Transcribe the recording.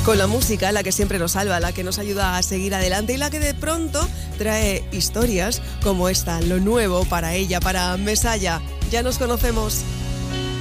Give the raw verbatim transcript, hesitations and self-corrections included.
con la música, la que siempre nos salva, la que nos ayuda a seguir adelante y la que de pronto trae historias como esta, lo nuevo para ella, para Mesaya. Ya nos conocemos.